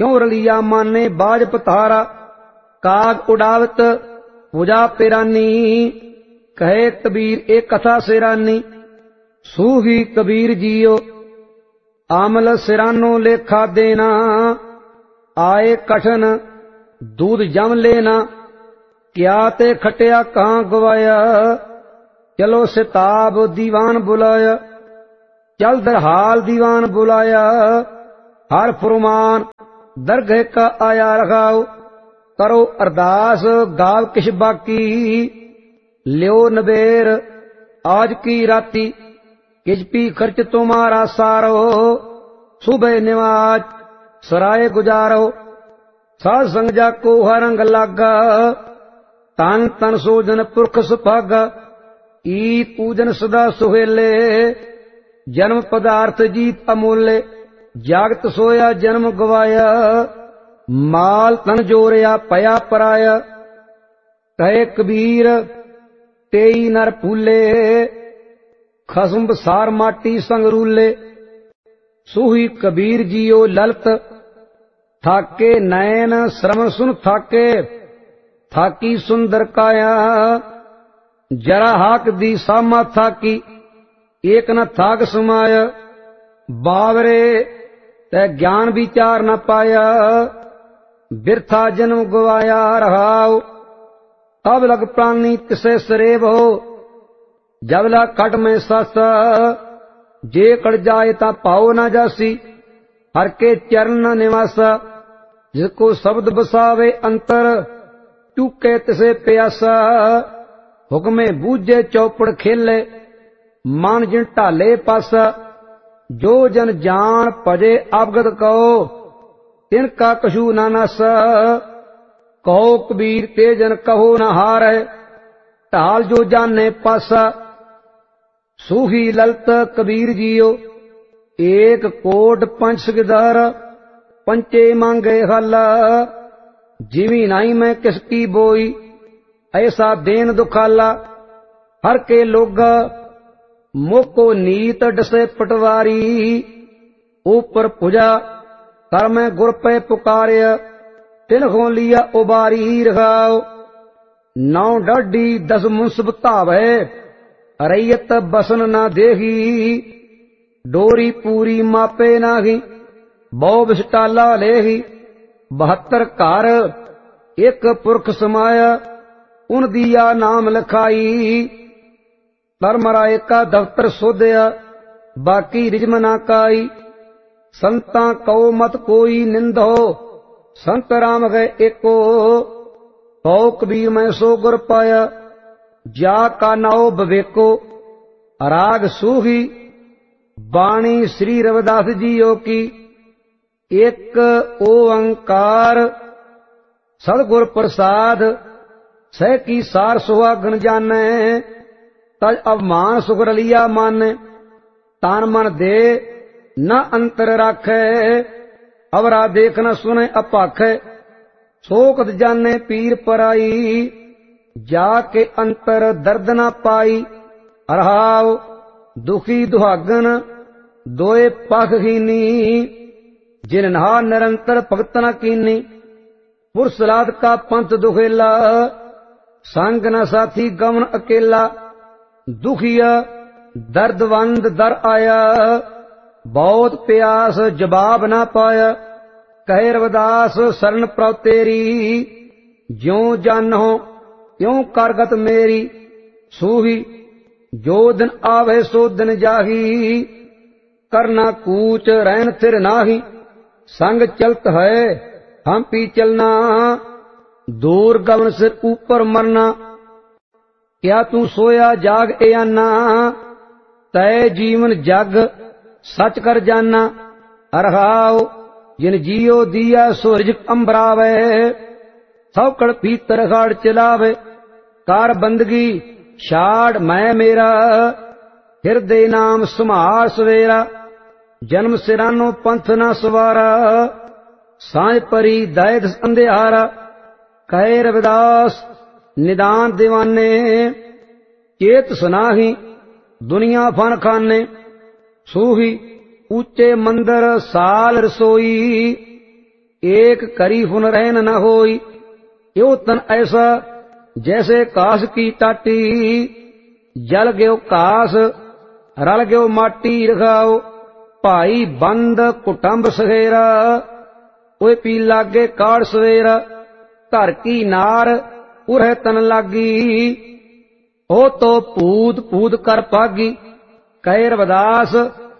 क्यों रलिया माने बाज पतारा। काग उड़ावत पूजा पेरानी, कहे कबीर एक कथा सिरानी। सूही कबीर जियो आमल सिरानो लेखा देना, आए कठन दूध जम लेना। क्या ते खटिया कहाँ गवाया, चलो सिताब दीवान बुलाया। चल दरहाल दीवान बुलाया, हर फुरमान दरगह का आया रखाओ। करो अरदास गाव किश बाकी, लियो नबेर आज की राती। किस भी खर्च तुम्हारा सारो, सुबह निवाज सराय गुजारो। साध संग जाको हर रंग लागा, तन तन सोजन पुरख सुभागा। ईत पूजन सदा सुहेले, जन्म पदार्थ जीत अमूल्य। जागत सोया जन्म गवाया, माल तन जोरिया पया पराया। कहे कबीर तेई नर फूले, खसम बसार माटी संग रूले। सूही कबीर जियो ललत, थाके नैन श्रवण सुन थाके। थाकी सुंदर काया, जरा हाक दी सामा थाकी। एक न थाक समाया, बावरे तै ज्ञान विचार न पाया। बिरथा जन्म गवाया रहाओ, तब लग प्राणी तिसे सरेब हो। जब ला कट में सस, जे कड़ जाए ता पाओ न जासी। हर के चरण न निवासा, जिसको शब्द बसावे अंतर। चूके तिसे प्यासा, हुक्मे बूझे चौपड़ खेले। मान जिन ढाले पासा, जो जन जान भजे अवगत कहो। तिनका कछु न नासा, कहो कबीर ते जन कहो न हारै। ढाल जो जाने पासा। सूही ललत कबीर जियो, एक कोट पंच गिदर। पंचे मांगे हल, जीवी नाई मैं किसकी बोई। ऐसा देन दुखाला, हर के लोग मोको नीत डसे पटवारी। ऊपर पूजा कर मैं गुर पे पुकार्य, तिनखों लिया उबारी रखाओ। 9 डाढ़ी 10 मुंसब धावे, रैयत बसन ना देही। डोरी पूरी मापे नाही, बहु विस्टाला लेही। 72 घर एक पुरख समाया, उन दिया नाम लिखाई। धर्मराय का दफ्तर सोधया, बाकी रिजम ना काई। संता कहो मत कोई निंदो, संत राम गए एको। कहो कबीर मैं सो गुर पाया, जा का नाओ बवेको। राग सूही बाणी श्री रविदास जियो की। एक ओंकार सदगुर प्रसाद, सह की सार सुहागन जाने। तज अवमान सुख रलिया माने, तान मन दे न अंतर राखे। अवरा देख न सुने अपाखे, शोकत जाने पीर पराई। जाके अंतर दर्द न पाई, रहाओ दुखी दुहागन दोए पख हीनी। जिन नहा निरंतर भगत न कीनी, पुरसलाद का पंथ दुखेला। संग न साथी गमन अकेला, दुखिया दर्दवंद दर आया। बहुत प्यास जवाब ना पाया, कहे रविदास शरण प्रभ तेरी। ज्यों जानो त्यों करगत मेरी, सूही जो दिन आवे सो दिन जाही। करना कूच रहन थिर नाही, संग चलत है हम पी चलना। दूर गगन सिर ऊपर मरना, क्या तू सोया जाग ए आना। तय जीवन जग सच कर जाना, रहाओ जिन जियो दिया सो रिज़्क़ अंबरावे। सौकड़ भीतर खाड़ चलावे, कार बंदगी छाड़ मैं मेरा। हिरदे नाम सुमार सवेरा, जन्म सिरानो पंथ न सवारा। सांझ परी दैद अंधियारा, कहे रविदास निदान दीवाने। चेत सुनाही दुनिया फन खाने, सूही ऊंचे मंदिर साल रसोई। एक करी फुन रहन न होई। यो तन ऐसा जैसे कास की टाटी, जल गयो कास रल गयो माटी रखाओ। भाई बंद कुटुंब सहेरा, ओए पी लागे काड़ सवेरा। घर की नार उरह तन लागी, हो तो पूत पूत कर पागी। कहे रविदास